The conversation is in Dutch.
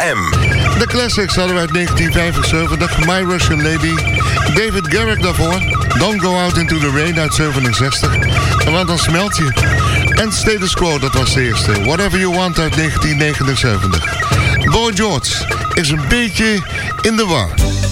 CFM. De classics hadden we uit 1975. My Russian Lady. David Garrick daarvoor. Don't Go Out Into The Rain uit 67. En wat dan smelt je. En Status Quo, dat was de eerste. Whatever You Want uit 1979. Boy George is een beetje in de war.